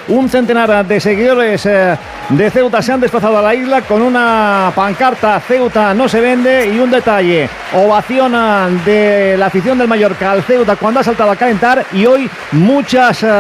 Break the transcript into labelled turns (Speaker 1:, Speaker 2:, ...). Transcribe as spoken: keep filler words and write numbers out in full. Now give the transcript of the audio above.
Speaker 1: Un centenar de seguidores eh, de Ceuta se han desplazado a la isla con una pancarta Ceuta no se vende y un detalle, ovación de la afición del Mallorca al Ceuta cuando ha saltado a calentar y hoy muchas... Eh,